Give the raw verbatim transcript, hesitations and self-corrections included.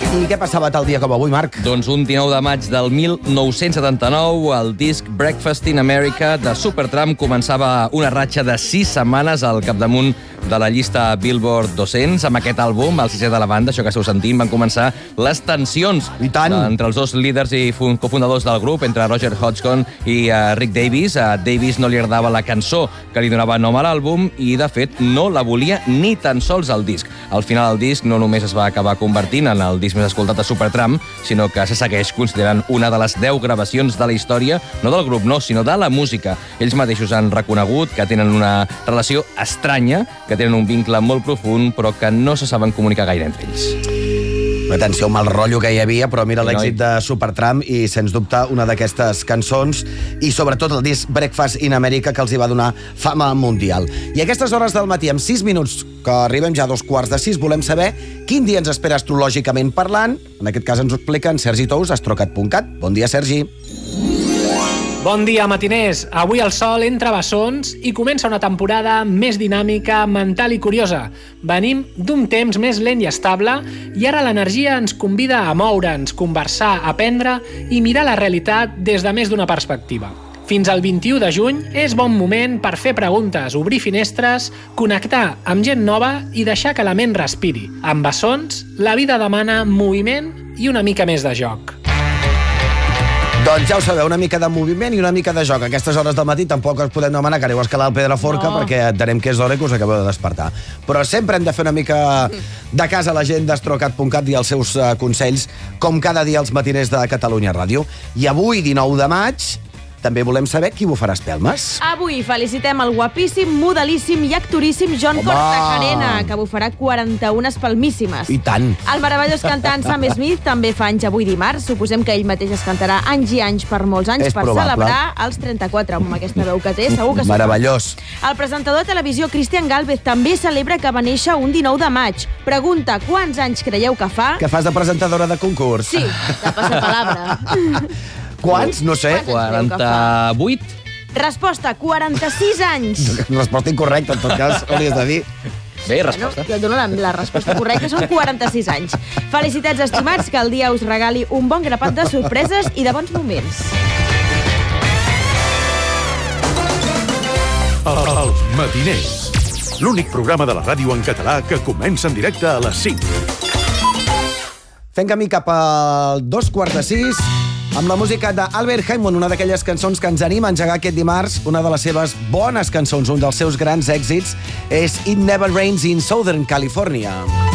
I què passava tal dia com avui, Marc? Doncs un dinou de maig del mil nou-cents setanta-nou, el disc Breakfast in America de Supertramp començava una ratxa de sis setmanes al capdamunt de la llista Billboard dos-cents. Amb aquest àlbum, el sisè de la banda, això que esteu sentint, van començar les tensions I tant. entre els dos líders i cofundadors del grup, entre Roger Hodgson i uh, Rick Davies. A Davies no li agradava la cançó que li donava nom a l'àlbum i, de fet, no la volia ni tan sols al disc. Al final, el disc no només es va acabar convertint en el disc més escoltat de Supertramp, sinó que se segueix considerant una de les deu gravacions de la història, no del grup, no, sinó de la música. Ells mateixos han reconegut que tenen una relació estranya, que tenen un vincle molt profund, però que no se saben comunicar gaire entre ells. Atenció, un mal rotllo que hi havia, però mira Sí, l'èxit noi. de Supertramp i, sens dubte, una d'aquestes cançons i, sobretot, el disc Breakfast in America, que els hi va donar fama mundial. I a aquestes hores del matí, amb sis minuts, que arribem ja a dos quarts de sis, volem saber quin dia ens espera astrològicament parlant. En aquest cas ens ho explica en Sergi Tous, astrocat punt cat. Bon dia, Sergi. Bon dia, matiners. Avui el sol entra a bessons i comença una temporada més dinàmica, mental i curiosa. Venim d'un temps més lent i estable i ara l'energia ens convida a moure'ns, conversar, aprendre i mirar la realitat des de més d'una perspectiva. Fins al vint-i-u de juny és bon moment per fer preguntes, obrir finestres, connectar amb gent nova i deixar que la ment respiri. Amb bessons, la vida demana moviment i una mica més de joc. Doncs ja ho sabeu, una mica de moviment i una mica de joc. A aquestes hores del matí tampoc us podem demanar que aneu a escalar el Pedraforca, no, perquè entenem que és d'hora i que us acabeu de despertar. Però sempre hem de fer una mica de casa a la gent d'astrocat punt cat i els seus uh, consells, com cada dia als matiners de Catalunya Ràdio. I avui, dinou de maig, també volem saber qui bufarà espelmes. Avui felicitem el guapíssim, modelíssim i actoríssim John Home! Cortajarena, que bufarà quaranta-una espelmíssimes. I tant. El meravellós cantant Sam Smith també fa anys avui dimarts. Suposem que ell mateix es cantarà anys i anys per molts anys És per probable. celebrar els trenta-quatre, amb aquesta veu que té, segur que sí. Meravellós. El presentador de televisió Christian Galvez també celebra que va néixer un dinou de maig. Pregunta, quants anys creieu que fa? Que fas de presentadora de concurs? Sí, de passapalabra. Quants? No sé. quaranta-vuit? Resposta, quaranta-sis anys. Resposta incorrecta, en tot cas, hauries de dir. Bé, Bueno, resposta. jo et dono la, la resposta correcta, són quaranta-sis anys. Felicitats, estimats, que el dia us regali un bon grapat de sorpreses i de bons moments. Els matiners. L'únic programa de la ràdio en català que comença en directe a les cinc. Fent camí cap al dos quarts de sis, amb la música d'Albert Hammond, una d'aquelles cançons que ens anima a engegar aquest dimarts. Una de les seves bones cançons, un dels seus grans èxits, és It Never Rains in Southern California.